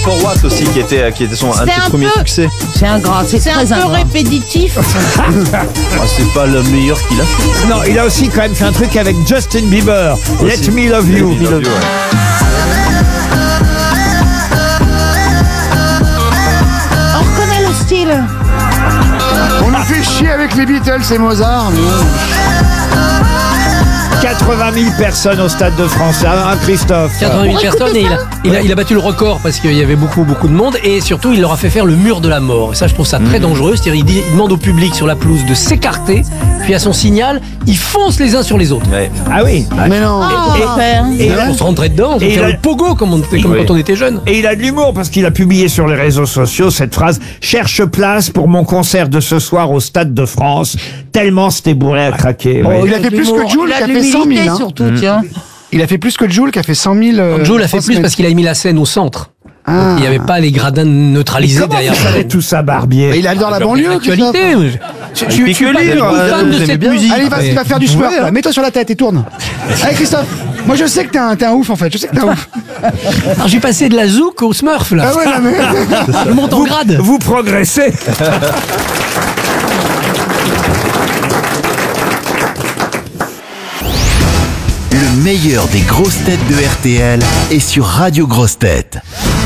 For What aussi qui était un de ses premiers succès. C'est un peu répétitif. C'est pas le meilleur qu'il a fait. Non, il a aussi quand même fait un truc avec Justin Bieber. Let Me Love You. On reconnaît le style. On nous fait chier avec les Beatles et Mozart. 80 000 personnes au Stade de France, hein, Christophe? 80 000 personnes et il a battu le record parce qu'il y avait beaucoup de monde et surtout il leur a fait faire le mur de la mort. Et ça je trouve ça très dangereux, c'est-à-dire il demande au public sur la pelouse de s'écarter, puis à son signal, ils foncent les uns sur les autres. Ouais. Ah oui. Mais non. Et on se rentrait dedans, on fait le pogo comme quand on était jeune. Et il a de l'humour parce qu'il a publié sur les réseaux sociaux cette phrase: cherche place pour mon concert de ce soir au Stade de France, tellement c'était bourré à craquer. Oh, il a fait plus que Jul qui a fait 100 000. Surtout, tiens. Il a fait plus que Jul qui a fait 100 000. Jul a fait plus parce qu'il a mis la scène au centre. Ah. Il n'y avait pas les gradins neutralisés Comment derrière. vous savez tout ça, Barbier? Mais il adore la banlieue. L'actualité. Je suis pas fan de cette musique. Allez, il va faire du sport. Mets-toi sur la tête et tourne. Allez, Christophe. Moi, je sais que t'es un ouf en fait. Je sais que t'es un ouf. Alors, j'ai passé de la zouk au Smurf là. Ah ouais, non, mais... Je monte en grade. Vous progressez. Le meilleur des grosses têtes de RTL est sur Radio Grosses Têtes.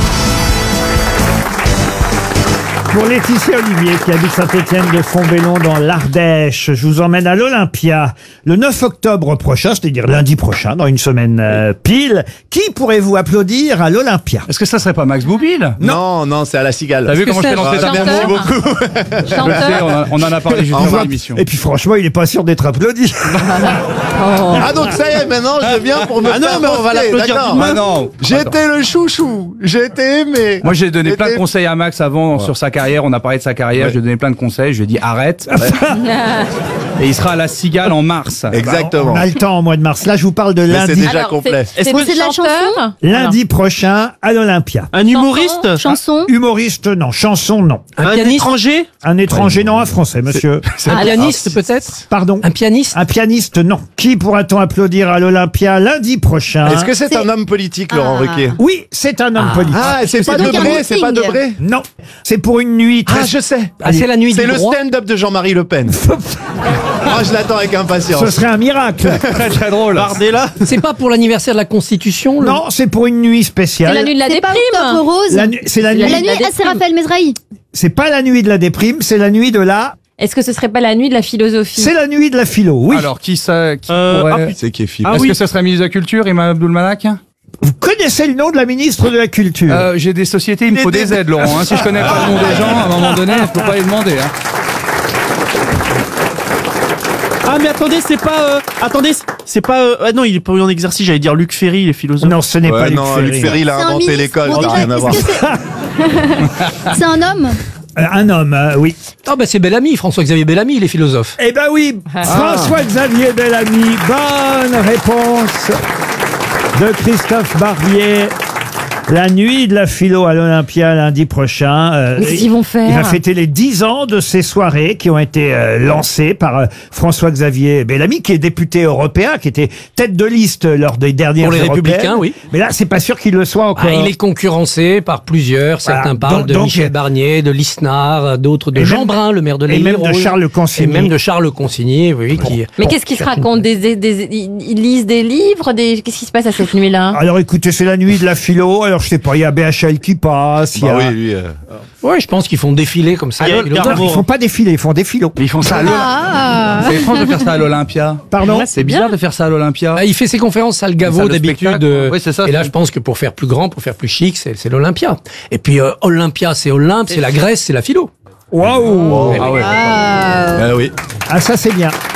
Pour Laetitia Olivier, qui habite Saint-Étienne de Fontbellon dans l'Ardèche, je vous emmène à l'Olympia le 9 octobre prochain, c'est-à-dire lundi prochain, dans une semaine pile. Qui pourrez-vous applaudir à l'Olympia? Est-ce que ça serait pas Max Boublil? Non, c'est à la Cigale. T'as vu comment je fais lancer ta Merci beaucoup. on en a parlé juste avant l'émission. Et puis franchement, il est pas sûr d'être applaudi. Ah donc ça y est, maintenant je viens pour me faire mais on va l'applaudir d'accord. demain. Ah non. J'étais le chouchou, j'ai été aimé. Moi j'ai donné plein de conseils à Max avant sur sa carrière, on a parlé de sa carrière, je lui ai donné plein de conseils, je lui ai dit arrête. Et il sera à la Cigale en mars. Exactement. On a le temps au mois de mars. Là, je vous parle de Mais lundi. c'est déjà complet. C'est de la chanson? Lundi prochain à l'Olympia. Un humoriste? Chanson? Humoriste, non. Chanson, non. Un étranger? Un étranger, non. Un français, monsieur. Un pianiste peut-être? Pardon? Un pianiste? Un pianiste, non. Qui pourra-t-on applaudir à l'Olympia lundi prochain? Est-ce que c'est un homme politique, Laurent Ruquier? Oui, c'est un homme politique. Ah, c'est pas donc un Debré, c'est pas meeting. Debré? Non, c'est pour une nuit très... Ah, je sais. Ah, c'est la nuit C'est du le droit. stand-up de Jean-Marie Le Pen. Moi, je l'attends avec impatience. Ce serait un miracle. Très très drôle. Bardella? C'est pas pour l'anniversaire de la Constitution le- Non, c'est pour une nuit spéciale. C'est la nuit de la C'est pas déprime. Octobre Rose. C'est la nuit. La nuit, c'est Raphaël Mesrahi. C'est pas la nuit de la déprime, c'est la nuit de la... Est-ce que ce serait pas la nuit de la philosophie? C'est la nuit de la philo, oui. Alors qui pourrait... C'est qui est Philippe? Est-ce que ce serait ministre de la Culture, Imam Abdul Malak? Vous connaissez le nom de la ministre de la Culture? J'ai des sociétés, il me faut des aides, Laurent. Si je connais pas le nom des gens, à un moment donné, je peux pas les demander. Ah mais attendez, c'est pas... Ah non, il est pas en exercice, j'allais dire Luc Ferry, les philosophes. Non, ce n'est pas Luc Ferry. Luc Ferry, il a C'est un inventé ministre. l'école, Bon, ça n'a déjà, rien à voir. est-ce que c'est un homme? Un homme, oui. Ah bah c'est Bellamy, François-Xavier Bellamy, les philosophes. Eh ben oui, François-Xavier Bellamy. Bonne réponse de Christophe Barbier. La nuit de la philo à l'Olympia lundi prochain. Qu'est-ce qu'ils vont faire? Il va fêter les 10 ans de ces soirées qui ont été lancées par François-Xavier Bellamy, qui est député européen, qui était tête de liste lors des dernières Pour les européennes. Républicains, oui. Mais là, c'est pas sûr qu'il le soit encore. Ah, il est concurrencé par plusieurs. Certains parlent de Michel Barnier, de Lisnard, d'autres de Jean Brun, le maire de Et l'Île. même de Charles Consigny. Et même de Charles Consigny, oui. Qui... Mais qu'est-ce qu'ils se racontent? Ils lisent des livres? Qu'est-ce qui se passe à cette nuit-là? Alors écoutez, c'est la nuit de la philo. Alors je sais pas, il y a BHL qui passe. Il y a... oui, lui. Ouais, je pense qu'ils font défiler comme ça. Non, ils font pas défiler, ils font des philos. Mais ils font ça à l'Olympia. C'est étrange de faire ça à l'Olympia. Pardon? C'est bizarre de faire ça à l'Olympia. Il fait ses conférences à le Gaveau Salle de d'habitude. spectacle. Oui, c'est ça, Et là, je pense que pour faire plus grand, pour faire plus chic, c'est l'Olympia. Et puis Olympia, c'est Olympe, c'est la Grèce, c'est la philo. Waouh! Ah ouais. Ah oui. Ah ça c'est bien.